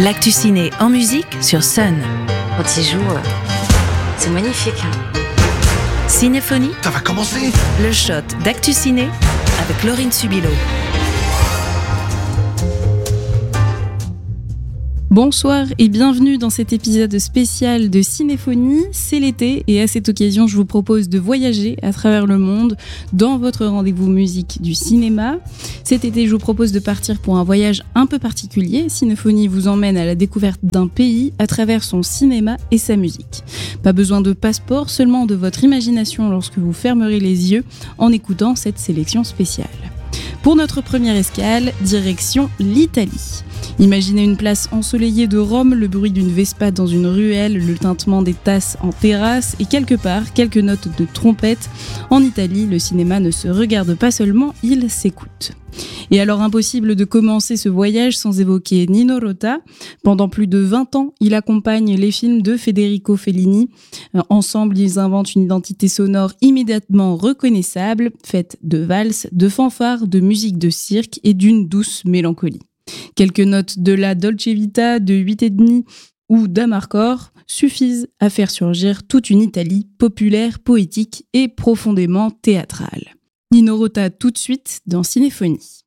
L'actu ciné en musique sur Sun. Quand il joue, c'est magnifique. Cinéphonie, Ça va commencer. le shot d'actu ciné avec Laurine Subilo. Bonsoir et bienvenue dans cet épisode spécial de Cinéphonie. C'est l'été et à cette occasion, je vous propose de voyager à travers le monde dans votre rendez-vous musique du cinéma. Cet été, je vous propose de partir pour un voyage un peu particulier. Cinéphonie vous emmène à la découverte d'un pays à travers son cinéma et sa musique. Pas besoin de passeport, seulement de votre imagination lorsque vous fermerez les yeux en écoutant cette sélection spéciale. Pour notre première escale, direction l'Italie. Imaginez une place ensoleillée de Rome, le bruit d'une Vespa dans une ruelle, le tintement des tasses en terrasse et quelque part, quelques notes de trompette. En Italie, le cinéma ne se regarde pas seulement, il s'écoute. Et alors impossible de commencer ce voyage sans évoquer Nino Rota. Pendant plus de 20 ans, il accompagne les films de Federico Fellini. Ensemble, ils inventent une identité sonore immédiatement reconnaissable, faite de valses, de fanfares, de musique de cirque et d'une douce mélancolie. Quelques notes de la Dolce Vita, de 8,5 ou d'Amarcord suffisent à faire surgir toute une Italie populaire, poétique et profondément théâtrale. Nino Rota tout de suite dans Cinéphonie.